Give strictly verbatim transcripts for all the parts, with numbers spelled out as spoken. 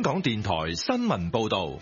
港電台新聞報道。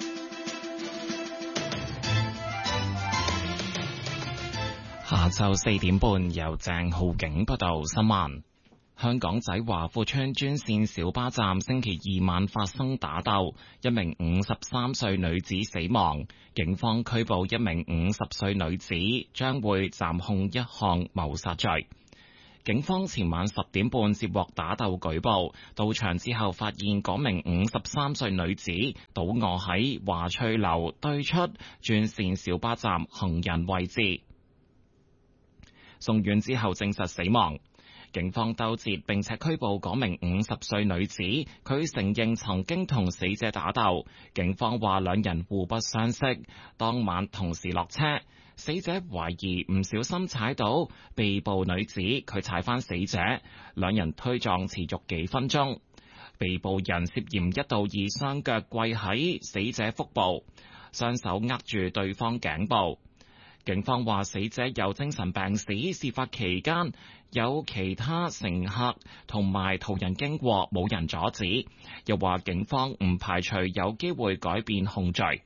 下晝四點半，由鄭浩景報道新聞。香港仔華富邨專線小巴站星期二晚發生打鬥，一名五十三歲女子死亡。警方拘捕一名五十歲女子，將會暫控一項謀殺罪。警方前晚十點半接獲打鬥舉報，到場之後發現嗰名五十三歲女子倒卧喺華翠樓對出專線小巴站行人位置，送院之後證實死亡。警方兜截並且拘捕嗰名五十歲女子，佢承認曾經同死者打鬥。警方話兩人互不相識，當晚同時落車。死者懷疑唔小心踩到被捕女子，佢踩返死者，兩人推撞持續幾分鐘。被捕人涉嫌一度以雙腳跪喺死者腹部，雙手握住對方頸部。警方話死者有精神病史，事發期間有其他乘客同埋途人經過，冇人阻止。又話警方唔排除有機會改變控罪。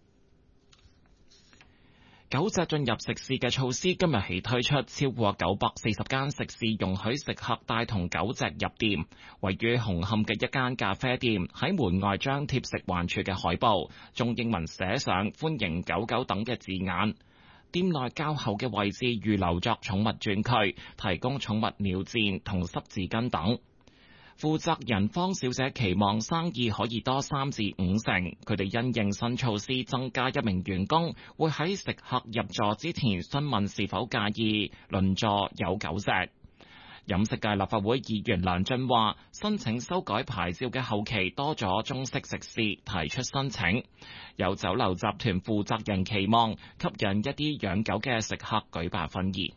狗隻進入食肆嘅措施今日起推出，超過九百四十間食肆容許食客帶同狗隻入店。位於紅磡嘅一間咖啡店喺門外張貼食環署嘅海報，中英文寫上歡迎狗狗等嘅字眼。店內較後嘅位置預留作寵物專區，提供寵物尿墊同濕紙巾等。負責人方小姐期望生意可以多三至五成，佢哋因應新措施增加一名員工，會喺食客入座之前詢問是否介意鄰座有狗隻。飲食界立法會議員梁俊話，申請修改牌照嘅後期多咗中式食肆提出申請，有酒樓集團負責人期望吸引一啲養狗嘅食客舉辦婚宴。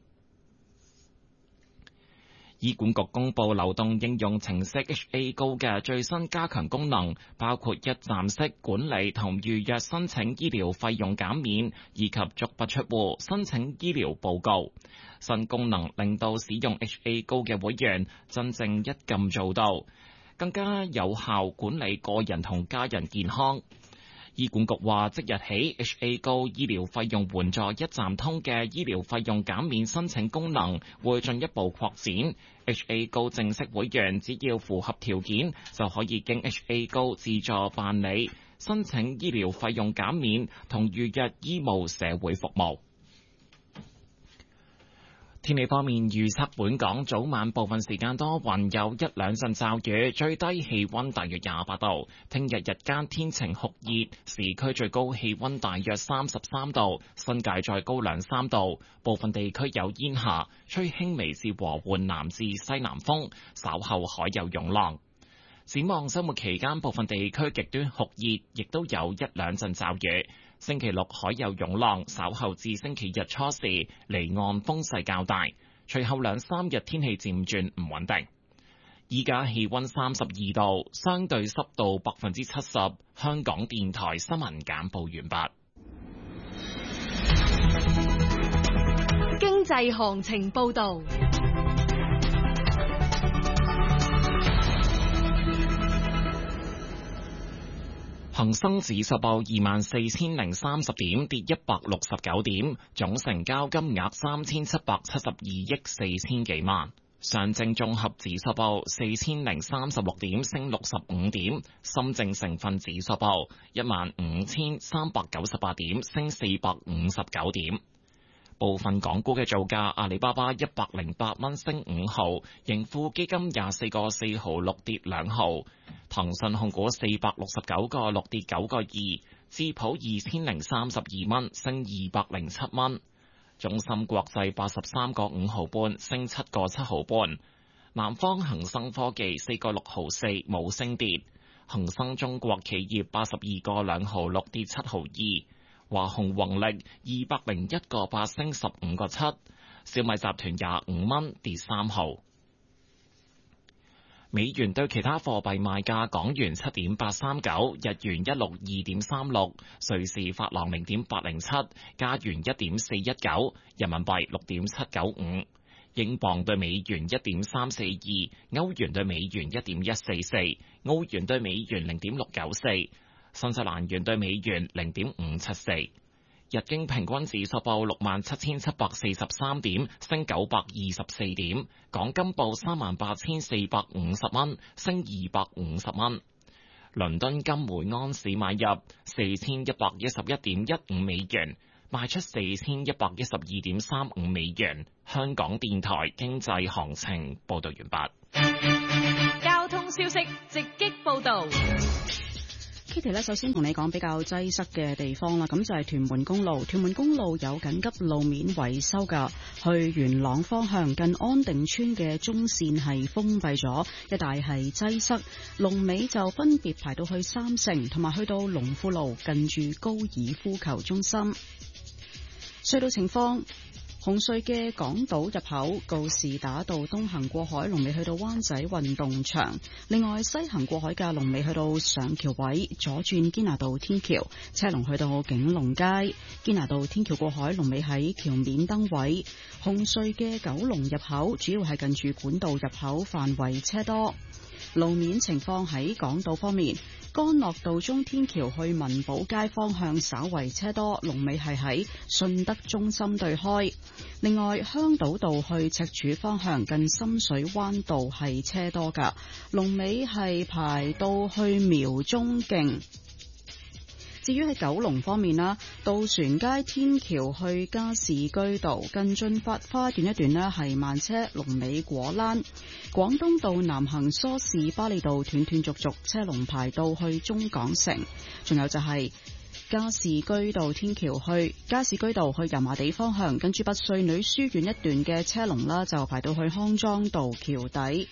醫管局公布流動應用程式 H A Go 嘅最新加強功能，包括一站式管理同預約申請醫療費用減免，以及足不出戶申請醫療報告。新功能令到使用 H A Go 嘅會員真正一撳做到，更加有效管理個人同家人健康。醫管局話，即日起 H A Go 醫療費用援助一站通嘅醫療費用減免申請功能會進一步擴展。H A Go 正式會員只要符合條件，就可以經 H A Go 自助辦理申請醫療費用減免同預約醫務社會服務。天氣方面預測，本港早晚部分時間多雲，有一兩陣驟雨，最低氣溫大約廿八度。聽日日間天晴酷熱，市區最高氣溫大約三十三度，新界再高兩三度。部分地區有煙霞，吹輕微至和緩南至西南風，稍後海有湧浪。展望周末期間，部分地區極端酷熱，亦都有一兩陣驟雨。星期六海有湧浪，稍後至星期日初時離岸風勢較大，隨後兩三日天氣漸轉唔穩定。依家氣溫三十二度，相對濕度百分之七十。香港電台新聞簡報完畢。 經濟行情報道。 恒生指數報二萬四千零三十點，跌一百六十九點，總成交金額三千七百七十二億四千幾萬。上證綜合指數報四千零三十六點，升六十五點。深證成分指數報一萬五千三百九十八點，升四百五十九點。部分港股嘅造價，阿里巴巴一百零八蚊升五毫，盈富基金廿四個四毫六跌兩毫，騰訊控股四百六十九個六跌九個二，智普二千零三十二蚊升二百零七蚊，中芯國際八十三個五毫半升七個七毫半，南方恒生科技四個六毫四冇升跌，恒生中國企業八十二個兩毫六跌七毫二。華虹宏力二百零一個八升十五個七，小米集團廿五蚊跌三毫。美元對其他貨幣賣價：港元七點八三九，日元一六二點三六，瑞士法郎零點八零七，加元一點四一九，人民幣六點七九五。英鎊對美元一點三四二，歐元對美元一點一四四， 澳元對美元零點六九四，新西蘭元對美元零點五七四。日經平均指數報六萬七千七百四十三點，升九百二十四點。港金報三萬八千四百五十蚊，升二百五十蚊。倫敦金每安士買入四千一百一十一點一五美元，賣出四千一百一十二點三五美元。香港電台經濟行情報道完畢。 交通消息直擊報道。 Kitty 咧，首先同你講比較擠塞嘅地方啦，咁就係屯門公路。屯門公路有緊急路面維修㗎，去元朗方向近安定村嘅中線係封閉咗，一帶係擠塞。龍尾就分別排到去三成，同埋去到龍富路近住高爾夫球中心。隧道情況。紅隧嘅港島入口告士打道東行過海，龍尾去到灣仔運動場；另外西行過海嘅龍尾去到上橋位，左轉堅拿道天橋，車龍去到景隆街。堅拿道天橋過海龍尾喺橋面燈位。紅隧嘅九龍入口主要係近住管道入口範圍車多。路面情況喺港島方面，干諾道中天橋去文寶街方向稍為車多，龍尾係喺順德中心對開。另外，香島道去赤柱方向近深水灣道係車多噶，龍尾係排到去苗中徑。至於喺九龍方面啦，渡船街天橋去加士居道近駿發花園一段呢係慢車，龍尾果欄。廣東道南行梳士巴利道斷斷續續，車龍排到去中港城。仲有就係加士居道天橋去加士居道去油麻地方向，跟住拔萃女書院一段嘅車龍啦，就排到去康莊道橋底。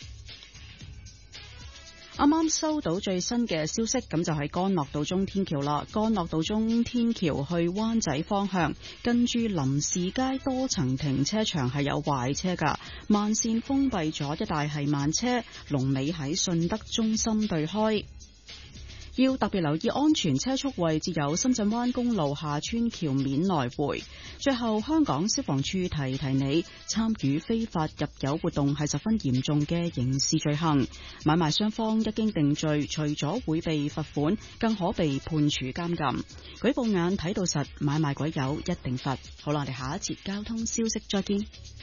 啱啱收到最新嘅消息，咁就係干諾道中天橋啦。干諾道中天橋去灣仔方向，跟住林士街多層停車場係有壞車噶，慢線封閉咗，一帶係慢車，龍尾喺順德中心對開。要特別留意安全車速位置有深圳灣公路下村橋面來回。最後，香港消防處提提你，參與非法入油活動係十分嚴重嘅刑事罪行。買賣雙方一經定罪，除咗會被罰款，更可被判處監禁。舉報眼睇到實，買賣鬼友一定罰。好啦，我哋下一節交通消息再見。